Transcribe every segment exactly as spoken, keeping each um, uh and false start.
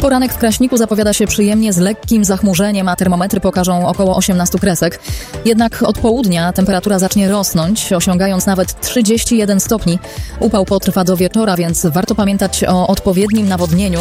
Poranek w Kraśniku zapowiada się przyjemnie z lekkim zachmurzeniem, a termometry pokażą około osiemnaście kresek. Jednak od południa temperatura zacznie rosnąć, osiągając nawet trzydzieści jeden stopni. Upał potrwa do wieczora, więc warto pamiętać o odpowiednim nawodnieniu.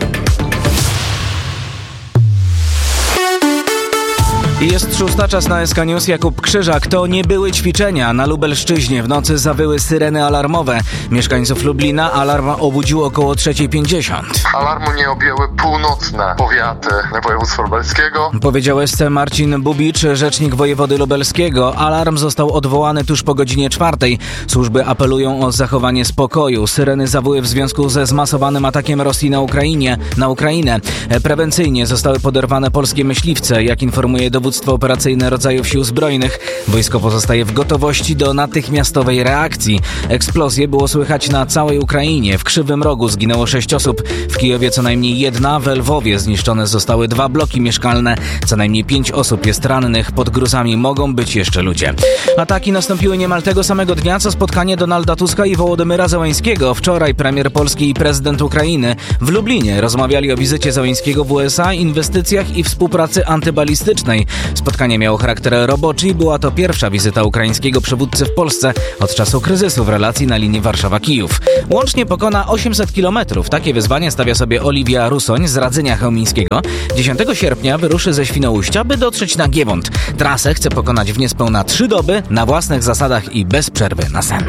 Jest szósta, czas na S K News. Jakub Krzyżak. To nie były ćwiczenia. Na Lubelszczyźnie w nocy zawyły syreny alarmowe. Mieszkańców Lublina alarm obudził około trzeciej pięćdziesiąt. Alarmu nie objęły północne powiaty województwa lubelskiego. Powiedział S C Marcin Bubicz, rzecznik wojewody lubelskiego. Alarm został odwołany tuż po godzinie czwartej. Służby apelują o zachowanie spokoju. Syreny zawyły w związku ze zmasowanym atakiem Rosji na Ukrainie, na Ukrainę. Prewencyjnie zostały poderwane polskie myśliwce. Jak informuje dowództwo operacyjne rodzajów sił zbrojnych, wojsko pozostaje w gotowości do natychmiastowej reakcji. Eksplozje było słychać na całej Ukrainie. W Krzywym Rogu zginęło sześć osób, w Kijowie co najmniej jedna, w Lwowie zniszczone zostały dwa bloki mieszkalne. Co najmniej pięć osób jest rannych. Pod gruzami mogą być jeszcze ludzie. Ataki nastąpiły niemal tego samego dnia, co spotkanie Donalda Tuska i Wołodymyra Zełenskiego. Wczoraj premier Polski i prezydent Ukrainy w Lublinie rozmawiali o wizycie Zełenskiego w U S A, inwestycjach i współpracy antybalistycznej. Spotkanie miało charakter roboczy i była to pierwsza wizyta ukraińskiego przywódcy w Polsce od czasu kryzysu w relacji na linii Warszawa-Kijów. Łącznie pokona osiemset kilometrów. Takie wyzwanie stawia sobie Oliwia Rusoń z Radzenia Chełmińskiego. dziesiątego sierpnia wyruszy ze Świnoujścia, by dotrzeć na Giewont. Trasę chce pokonać w niespełna trzy doby, na własnych zasadach i bez przerwy na sen.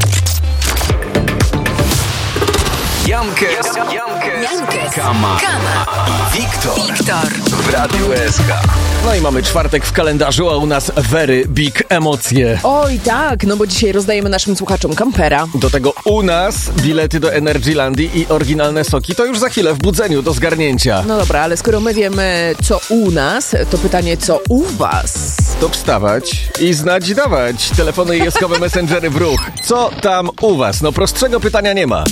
Jankes, Jankes, Kama i Wiktor, Wiktor w Radiu S K. No i mamy czwartek w kalendarzu, a u nas very big emocje. Oj tak, no bo dzisiaj rozdajemy naszym słuchaczom kampera. Do tego u nas bilety do Energylandii i oryginalne soki to już za chwilę w budzeniu do zgarnięcia. No dobra, ale skoro my wiemy co u nas, to pytanie co u was? To wstawać i znać i dawać. Telefony i jeskowe messengery w ruch. Co tam u was? No prostszego pytania nie ma.